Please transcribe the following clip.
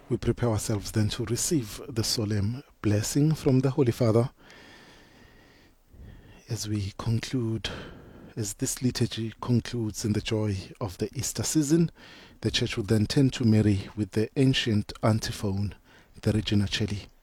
We prepare ourselves then to receive the solemn blessing from the Holy Father as we conclude, as this liturgy concludes in the joy of the Easter season. The Church will then turn to Mary with the ancient antiphon, the Regina Caeli.